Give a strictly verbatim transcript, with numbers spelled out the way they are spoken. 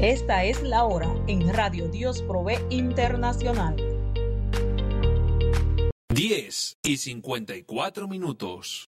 Esta es la hora en Radio Dios Provee Internacional. diez y cincuenta y cuatro minutos.